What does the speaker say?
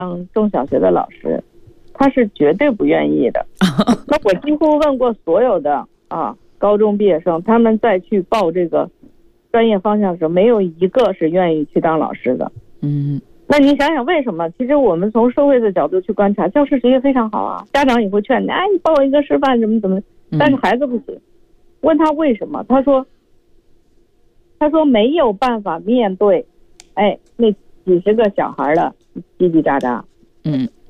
中小学的老师，他是绝对不愿意的。那我几乎问过所有的高中毕业生，他们再去报这个专业方向的时候，没有一个是愿意去当老师的。那你想想为什么？其实我们从社会的角度去观察，教师职业非常好啊，家长也会劝你，你报一个师范怎么，但是孩子不行。问他为什么，他说没有办法面对，那几十个小孩的叽叽喳喳。